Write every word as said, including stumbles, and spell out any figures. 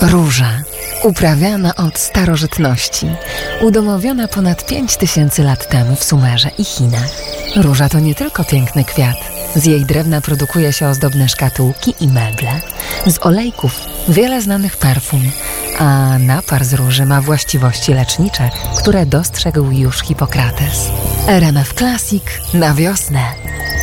Róża, uprawiana od starożytności, udomowiona ponad pięć tysięcy lat temu w Sumerze i Chinach. Róża to nie tylko piękny kwiat. Z jej drewna produkuje się ozdobne szkatułki i meble. Z olejków wiele znanych perfum, a napar z róży ma właściwości lecznicze, które dostrzegł już Hipokrates. R M F Classic na wiosnę.